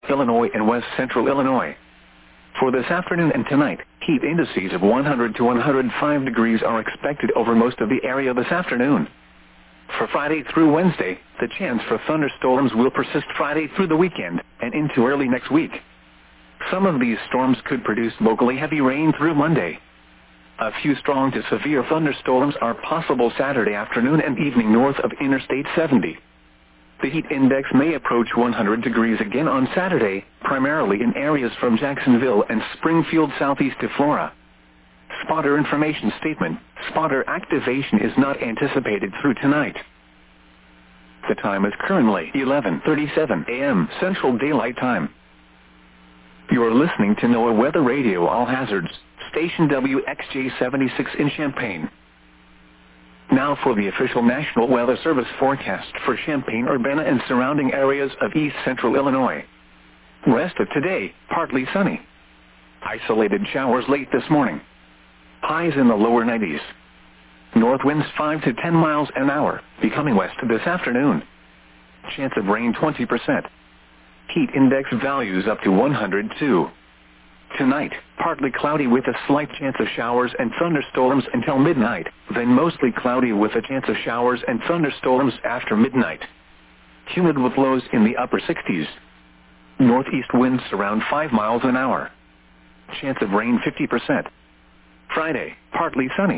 Illinois and west central Illinois. For this afternoon and tonight, heat indices of 100 to 105 degrees are expected over most of the area this afternoon. For Friday through Wednesday, the chance for thunderstorms will persist Friday through the weekend and into early next week. Some of these storms could produce locally heavy rain through Monday. A few strong to severe thunderstorms are possible Saturday afternoon and evening north of Interstate 70. The heat index may approach 100 degrees again on Saturday, primarily in areas from Jacksonville and Springfield southeast to Flora. Spotter information statement: spotter activation is not anticipated through tonight. The time is currently 11:37 a.m. Central Daylight Time. You are listening to NOAA Weather Radio All Hazards, station WXJ-76 in Champaign. Now for the official National Weather Service forecast for Champaign-Urbana and surrounding areas of east central Illinois. Rest of today, partly sunny. Isolated showers late this morning. Highs in the lower 90s. North winds 5 to 10 miles an hour, becoming west this afternoon. Chance of rain 20%. Heat index values up to 102. Tonight, partly cloudy with a slight chance of showers and thunderstorms until midnight, then mostly cloudy with a chance of showers and thunderstorms after midnight. Humid with lows in the upper 60s. Northeast winds around 5 miles an hour. Chance of rain 50%. Friday, partly sunny.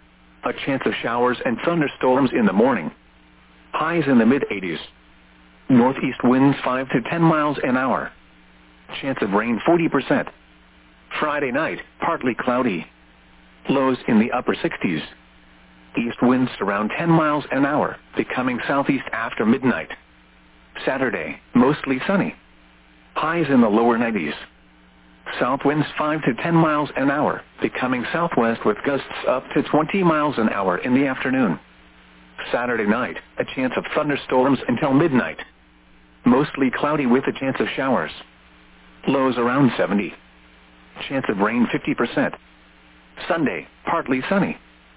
A chance of showers and thunderstorms in the morning. Highs in the mid-80s. Northeast winds 5 to 10 miles an hour. Chance of rain 40%. Friday night, partly cloudy. Lows in the upper 60s. East winds around 10 miles an hour, becoming southeast after midnight. Saturday, mostly sunny. Highs in the lower 90s. South winds 5 to 10 miles an hour, becoming southwest with gusts up to 20 miles an hour in the afternoon. Saturday night, a chance of thunderstorms until midnight. Mostly cloudy with a chance of showers. Lows around 70. Chance of rain 50%. Sunday, partly sunny.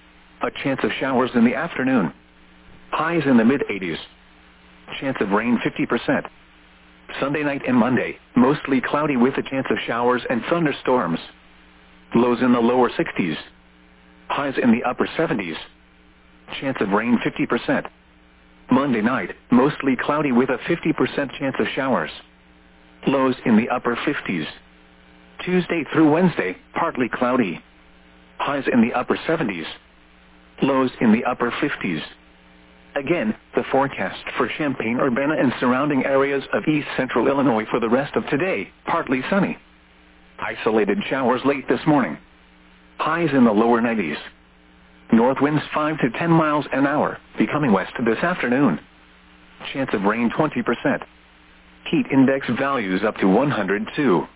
A chance of showers in the afternoon. Highs in the mid-80s. Chance of rain 50%. Sunday night and Monday, mostly cloudy with a chance of showers and thunderstorms. Lows in the lower 60s. Highs in the upper 70s. Chance of rain 50%. Monday night, mostly cloudy with a 50% chance of showers. Lows in the upper 50s. Tuesday through Wednesday, partly cloudy. Highs in the upper 70s. Lows in the upper 50s. Again, the forecast for Champaign-Urbana and surrounding areas of east central Illinois for the rest of today, partly sunny. Isolated showers late this morning. Highs in the lower 90s. North winds 5 to 10 miles an hour, becoming west this afternoon. Chance of rain 20%. Heat index values up to 102.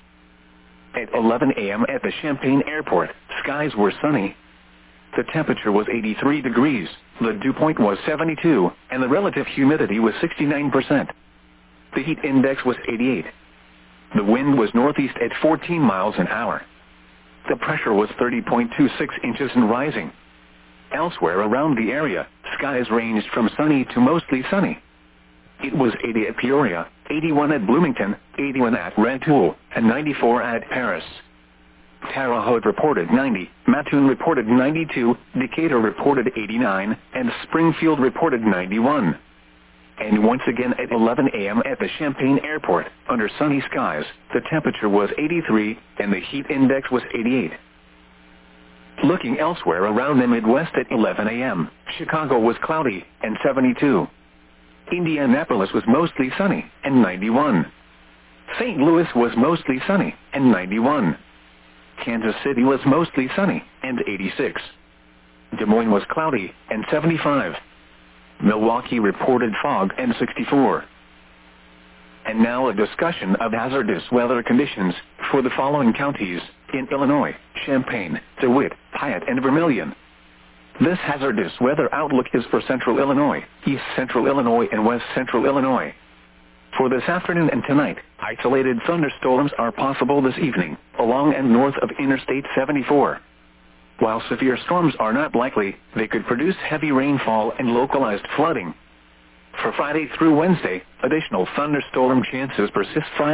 At 11 a.m. at the Champaign Airport, skies were sunny. The temperature was 83 degrees, the dew point was 72, and the relative humidity was 69%. The heat index was 88. The wind was northeast at 14 miles an hour. The pressure was 30.26 inches and rising. Elsewhere around the area, skies ranged from sunny to mostly sunny. It was 80 at Peoria, 81 at Bloomington, 81 at Rantoul, and 94 at Paris. Terre Haute reported 90, Mattoon reported 92, Decatur reported 89, and Springfield reported 91. And once again at 11 a.m. at the Champaign Airport, under sunny skies, the temperature was 83, and the heat index was 88. Looking elsewhere around the Midwest at 11 a.m., Chicago was cloudy, and 72. Indianapolis was mostly sunny, and 91. St. Louis was mostly sunny, and 91. Kansas City was mostly sunny, and 86. Des Moines was cloudy, and 75. Milwaukee reported fog, and 64. And now a discussion of hazardous weather conditions for the following counties in Illinois: Champaign, DeWitt, Piatt, and Vermilion. This hazardous weather outlook is for central Illinois, east central Illinois, and west central Illinois. For this afternoon and tonight, isolated thunderstorms are possible this evening, along and north of Interstate 74. While severe storms are not likely, they could produce heavy rainfall and localized flooding. For Friday through Wednesday, additional thunderstorm chances persist Friday.